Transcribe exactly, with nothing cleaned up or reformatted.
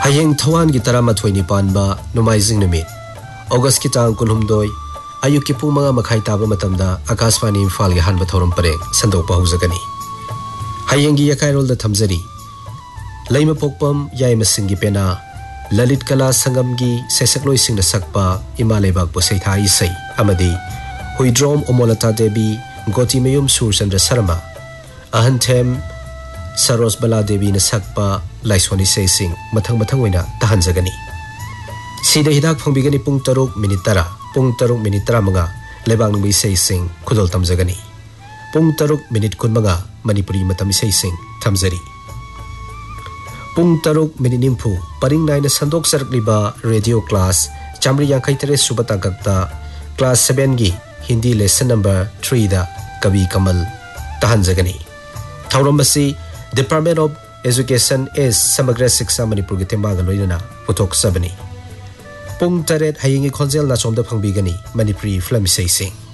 Hayeng Thawan gi taramathoy ni panba Nomaijing Numit August ki tang kunhumdoi ayuk ki pung mga makhai taba matamda Akashvani Imphal gi hanba thorum pareng sandokpa hawjagani. Hayeng gi yakairol da thamjari Laima Pokpam Yaima Singh gi pena Lalit Kala Sangam gi sesakloi singna sakpa Imalebak bo seitha isai amadi Huidrom Omolata Devi Goti Meyum Surchandra Sarma Ahanthem Saros Bala Devi na sakpa Laiswani Sing mathang mathang oina tahanjagani. Sida hidak phangbigani pung taruk minit tara pung taruk minit tara manga lebang nungbi sing khudol tamjagani. Pung taruk minit kun manga Manipuri matam sing thamjari. Pung taruk minit nimpu paring nai na sandok sarkliba radio class chamri yankai tere subatangkakta class seven gi Hindi lesson number three da Kavi Kamal tahanjagani. Thauramasi Department of Education is Samagra Shiksha Manipur gi tembaga loinana puthok sabani. Pung taret hayingi khonjel na chomda phangbigani Manipuri film sing